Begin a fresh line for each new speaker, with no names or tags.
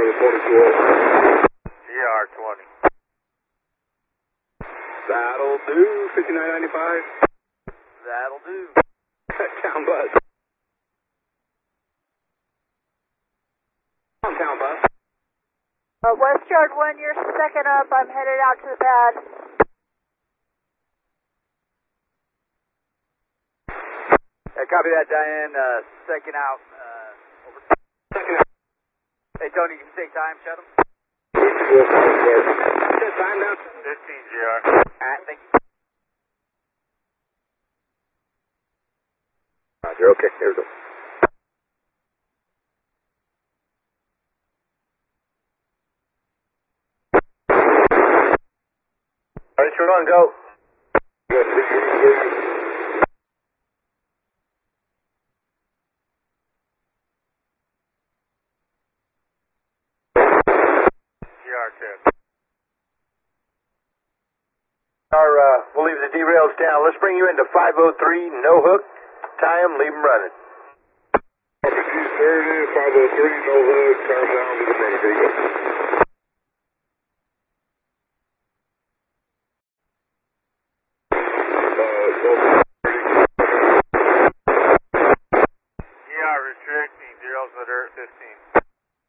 GR20.
That'll do, 5995.
That'll do.
Town bus. Town bus.
West Yard 1, you're second up. I'm headed out to the pad.
Copy that, Diane. Second out. Over.
Second out.
Hey, Tony, you can take time, shut him.
Time down.
15 GR. Alright, thank you.
Roger, okay, here we go.
Alright, you're on, go. GR10.
We'll leave the derails down. Let's bring you into 503, no hook. Tie them, leave them running.
30, 503, no hood, turn down to the front of the vehicle.